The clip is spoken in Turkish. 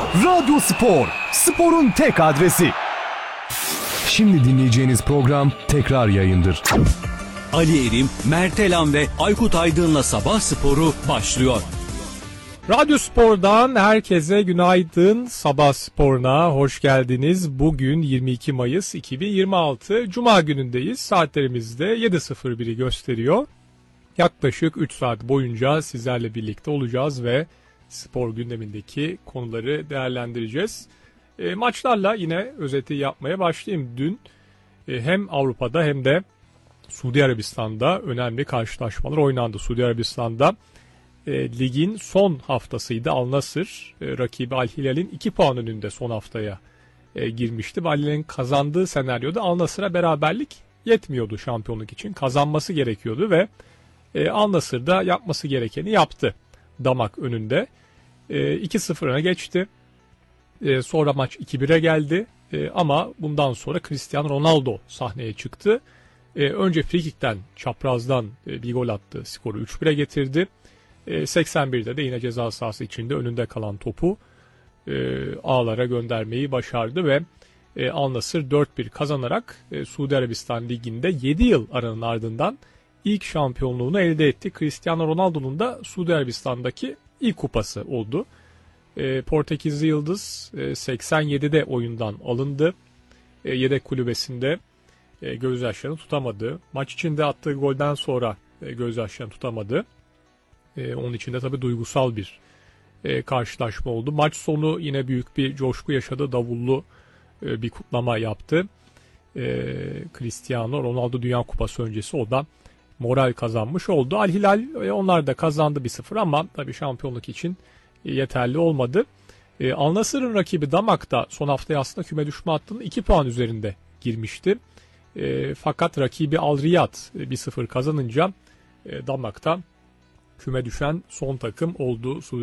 Radyo Spor, sporun tek adresi. Şimdi dinleyeceğiniz program tekrar yayındır. Ali Erim, Mert Elan ve Aykut Aydın'la Sabah Sporu başlıyor. Radyo Spor'dan herkese günaydın. Sabah Spor'una hoş geldiniz. Bugün 22 Mayıs 2026 Cuma günündeyiz. Saatlerimizde 7.01'i gösteriyor. Yaklaşık 3 saat boyunca sizlerle birlikte olacağız ve spor gündemindeki konuları değerlendireceğiz. Maçlarla yine özeti yapmaya başlayayım. Dün hem Avrupa'da hem de Suudi Arabistan'da önemli karşılaşmalar oynandı. Suudi Arabistan'da ligin son haftasıydı. Al Nassr rakibi Al Hilal'in 2 puan önünde son haftaya girmişti. Al Hilal'in kazandığı senaryoda Al Nassr'a beraberlik yetmiyordu şampiyonluk için. Kazanması gerekiyordu ve Al Nassr da yapması gerekeni yaptı. Damak önünde. 2-0 öne geçti. Sonra maç 2-1'e geldi. Ama bundan sonra Cristiano Ronaldo sahneye çıktı. Önce frikikten, çaprazdan bir gol attı. Skoru 3-1'e getirdi. 81'de de yine ceza sahası içinde önünde kalan topu ağlara göndermeyi başardı ve Al Nassr 4-1 kazanarak Suudi Arabistan Ligi'nde 7 yıl aranın ardından ilk şampiyonluğunu elde etti. Cristiano Ronaldo'nun da Suudi Arabistan'daki ilk kupası oldu. Portekizli Yıldız 87'de oyundan alındı. Yedek kulübesinde gözyaşlarını tutamadı. Maç içinde attığı golden sonra gözyaşlarını tutamadı. Onun için de tabii duygusal bir karşılaşma oldu. Maç sonu yine büyük bir coşku yaşadı. Davullu bir kutlama yaptı. Cristiano Ronaldo Dünya Kupası öncesi o da moral kazanmış oldu. Al Hilal onlar da kazandı 1-0 ama tabii şampiyonluk için yeterli olmadı. Al Nassr'ın rakibi Damak da son haftaya aslında küme düşme hattının 2 puan üzerinde girmişti. Fakat rakibi Al Riyad 1-0 kazanınca Damak'ta küme düşen son takım oldu.